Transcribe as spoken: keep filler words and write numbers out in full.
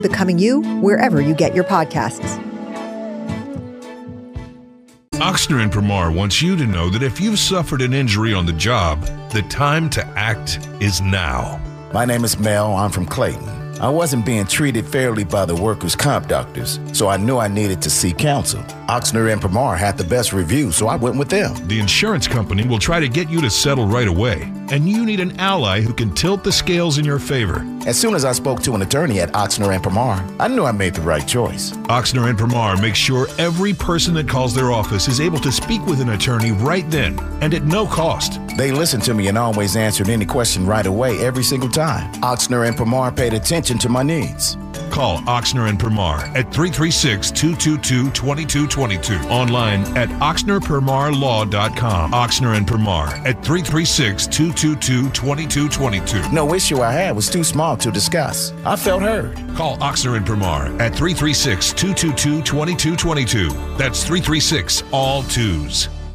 Becoming You, wherever you get your podcasts. Ochsner and Permar wants you to know that if you've suffered an injury on the job, the time to act is now. My name is Mel. I'm from Clayton. I wasn't being treated fairly by the workers' comp doctors, so I knew I needed to seek counsel. Ochsner and Permar had the best review, so I went with them. The insurance company will try to get you to settle right away, and you need an ally who can tilt the scales in your favor. As soon as I spoke to an attorney at Ochsner and Permar, I knew I made the right choice. Ochsner and Permar makes sure every person that calls their office is able to speak with an attorney right then and at no cost. They listened to me and always answered any question right away every single time. Ochsner and Permar paid attention to my needs. Call Ochsner and Permar at three three six, two two two, two two two two. Online at oxner permar law dot com. Ochsner and Permar at three three six, two two two, two two two two. No issue I had was too small to discuss. I felt heard. Call Ochsner and Permar at three three six, two two two, two two two two. That's three three six, all twos.